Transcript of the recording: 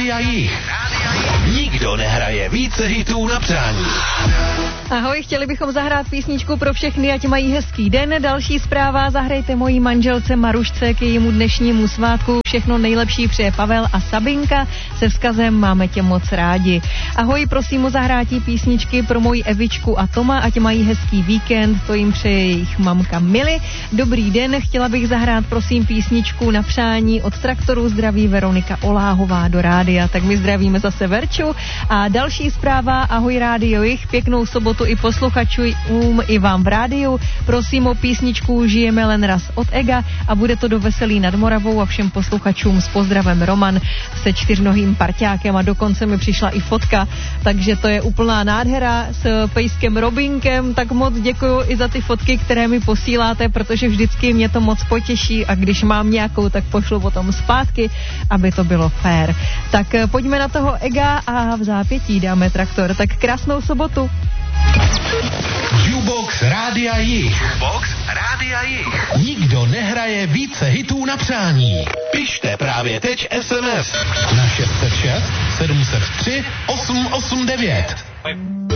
Rádia Jich. Nikdo nehraje více hitů na přání. Ahoj, chtěli bychom zahrát písničku pro všechny, ať mají hezký den. Další zpráva, zahrajte mojí manželce Marušce k jejímu dnešnímu svátku. Všechno nejlepší přeje Pavel a Sabinka se vzkazem máme tě moc rádi. Ahoj, prosím o zahrátí písničky pro moji Evičku a Toma, ať mají hezký víkend, to jim přeje jejich mamka Mili. Dobrý den, chtěla bych zahrát prosím písničku na přání od Traktoru, zdraví Veronika Oláhová do rádia, tak my zdravíme zase Verču. A další zpráva, ahoj Rádio Jich, pěknou sobotu i posluchačům i vám v rádiu. Prosím o písničku Žijeme len raz od Ega a bude to do Veselí nad Moravou a všem posluchačům s pozdravem Roman se čtyřnohým parťákem a dokonce mi přišla i fotka, takže to je úplná nádhera s pejskem Robinkem, tak moc děkuju i za ty fotky, které mi posíláte, protože vždycky mě to moc potěší a když mám nějakou, tak pošlu potom zpátky, aby to bylo fér. Tak pojďme na toho Ega a v zápětí dáme Traktor. Tak krásnou sobotu. Jukebox Rádia Jich. Jukebox Rádia Jich. Nikdo nehraje více hitů na přání. Pište právě teď SMS na 606 703 889.